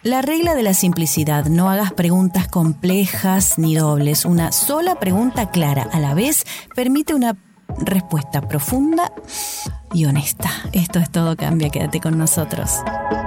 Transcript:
La regla de la simplicidad: no hagas preguntas complejas ni dobles. Una sola pregunta clara a la vez permite una respuesta profunda y honesta. Esto es Todo Cambia. Quédate con nosotros.